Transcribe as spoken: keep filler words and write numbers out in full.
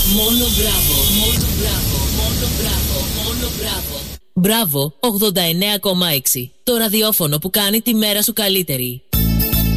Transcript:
Μόνο μπράβο, μόνο μπράβο, μόνο μπράβο, μόνο μπράβο. Μπράβο ογδόντα εννέα κόμμα έξι. Το ραδιόφωνο που κάνει τη μέρα σου καλύτερη.